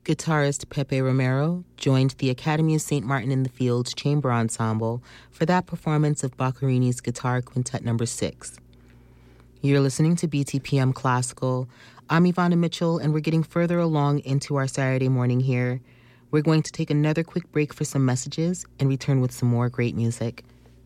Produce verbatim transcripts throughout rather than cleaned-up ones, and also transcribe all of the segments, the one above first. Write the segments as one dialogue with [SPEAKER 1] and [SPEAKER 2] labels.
[SPEAKER 1] Guitarist Pepe Romero joined the Academy of Saint Martin in the Fields Chamber Ensemble for that performance of Boccherini's Guitar Quintet Number six. You're listening to B T P M Classical. I'm Ivana Mitchell, and we're getting further along into our Saturday morning here. We're going to take another quick break for some messages and return with some more great music.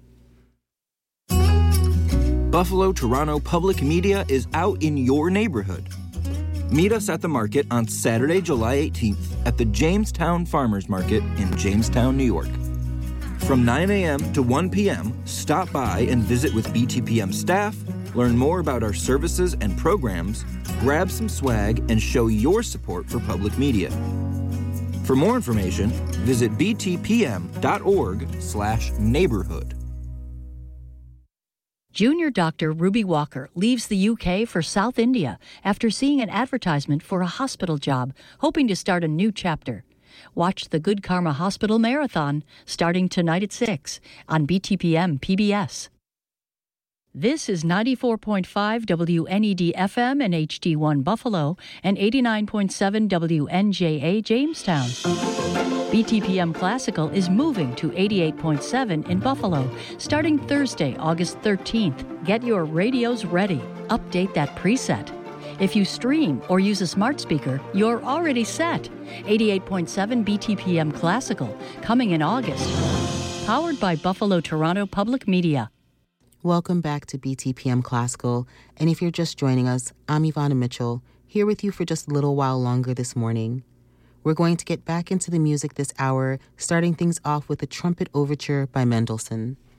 [SPEAKER 2] Buffalo Toronto Public Media is out in your neighborhood. Meet us at the market on Saturday, July eighteenth at the Jamestown Farmers Market in Jamestown, New York. From nine a.m. to one p.m., stop by and visit with B T P M staff, learn more about our services and programs, grab some swag, and show your support for public media. For more information, visit btpm.org slash neighborhood.
[SPEAKER 3] Junior Doctor Ruby Walker leaves the U K for South India after seeing an advertisement for a hospital job, hoping to start a new chapter. Watch the Good Karma Hospital Marathon starting tonight at six on B T P M P B S. This is ninety-four point five W N E D F M and H D one Buffalo and eighty-nine point seven W N J A Jamestown. B T P M Classical is moving to eighty-eight point seven in Buffalo starting Thursday, August thirteenth. Get your radios ready. Update that preset. If you stream or use a smart speaker, you're already set. eighty-eight point seven B T P M Classical, coming in August. Powered by Buffalo Toronto Public Media.
[SPEAKER 1] Welcome back to B T P M Classical, and if you're just joining us, I'm Ivana Mitchell, here with you for just a little while longer this morning. We're going to get back into the music this hour, starting things off with a trumpet overture by Mendelssohn.